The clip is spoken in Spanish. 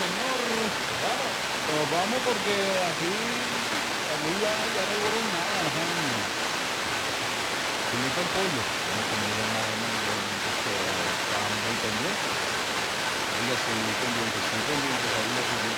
señor. Vamos, nos vamos porque aquí ya no hubo nada. Ajá. Finito el pollo. Bueno, comida más o menos, realmente estábamos ahí pendientes. Oiga, sí, pendientes, sí, pendientes, ahí lo